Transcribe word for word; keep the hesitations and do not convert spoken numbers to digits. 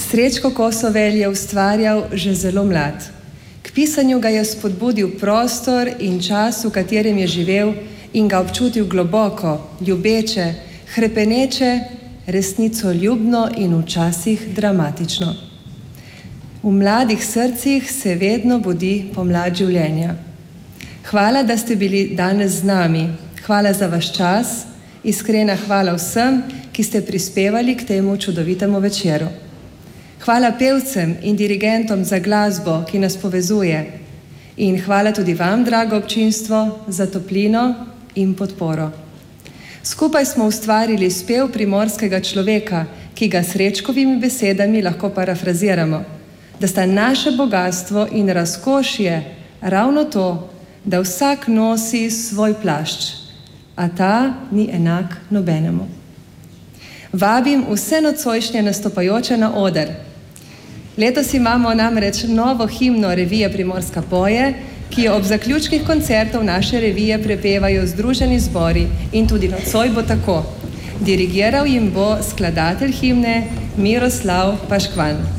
Srečko Kosovel je ustvarjal že zelo mlad. K pisanju ga je spodbudil prostor in čas, v katerem je živel in ga občutil globoko, ljubeče, hrepeneče, resnico ljubno in včasih dramatično. V mladih srcih se vedno budi pomlad življenja. Hvala, da ste bili danes z nami. Hvala za vaš čas. Iskrena hvala vsem, ki ste prispevali k temu čudovitemu večeru. Hvala pevcem in dirigentom za glasbo, ki nas povezuje. In hvala tudi vam, drago občinstvo, za toplino in podporo. Skupaj smo ustvarili spev primorskega človeka, ki ga Srečkovimi besedami lahko parafraziramo, da sta naše bogatstvo in razkošje ravno to, da vsak nosi svoj plašč, a ta ni enak nobenemu. Vabim vse nocojšnje nastopajoče na oder. Letos imamo namreč novo himno revije Primorska poje, ki jo ob zaključkih koncertov naše revije prepevajo združeni zbori in tudi nocoj bo tako. Dirigiral jim bo skladatelj himne Miroslav Paškvan.